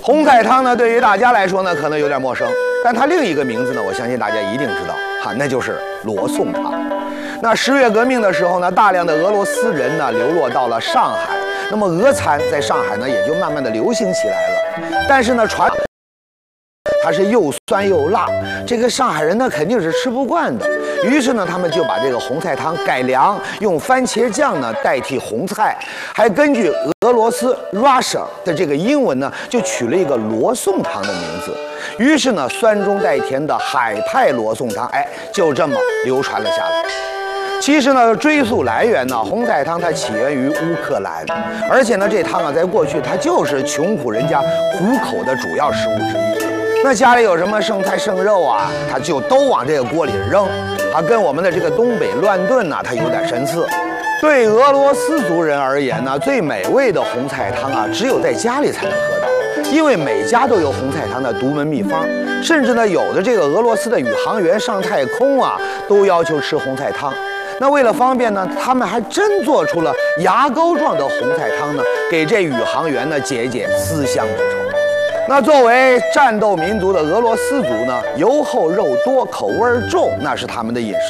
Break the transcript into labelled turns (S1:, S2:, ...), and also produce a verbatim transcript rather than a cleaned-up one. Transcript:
S1: 红菜汤呢，对于大家来说呢，可能有点陌生，但它另一个名字呢，我相信大家一定知道，哈，那就是罗宋汤。那十月革命的时候呢，大量的俄罗斯人呢流落到了上海，那么俄餐在上海呢也就慢慢的流行起来了。但是呢，传它是又酸又辣，这个上海人呢肯定是吃不惯的。于是呢，他们就把这个红菜汤改良，用番茄酱呢代替红菜，还根据俄罗斯 Russia 的这个英文呢，就取了一个罗宋汤的名字。于是呢，酸中带甜的海派罗宋汤，哎，就这么流传了下来。其实呢，追溯来源呢，红菜汤它起源于乌克兰，而且呢，这汤啊，在过去它就是穷苦人家糊口的主要食物之一。那家里有什么剩菜剩肉啊，他就都往这个锅里扔，啊，跟我们的这个东北乱炖呢，它有点神似。对俄罗斯族人而言呢，最美味的红菜汤啊，只有在家里才能喝到，因为每家都有红菜汤的独门秘方，甚至呢，有的这个俄罗斯的宇航员上太空啊，都要求吃红菜汤。那为了方便呢，他们还真做出了牙膏状的红菜汤呢，给这宇航员呢解解思乡之愁。那作为战斗民族的俄罗斯族呢，油厚肉多，口味重，那是他们的饮食。